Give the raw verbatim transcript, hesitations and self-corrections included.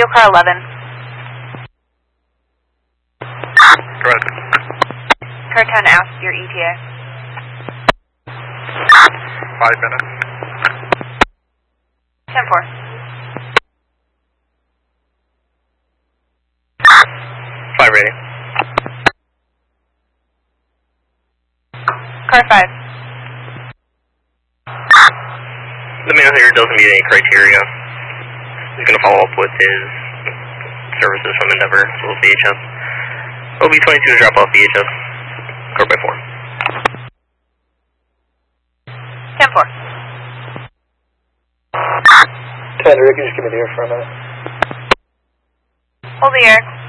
Fuel car eleven. Go ahead. Car ten, ask your E T A. Five minutes. ten four. Five ready. Car five. The man here doesn't meet any criteria. He's going to follow up with his services from Endeavor, as well as B H S. O B twenty-two to drop off B H S. Car by four. ten four. Commander, you can just give me the air for a minute. Hold the air.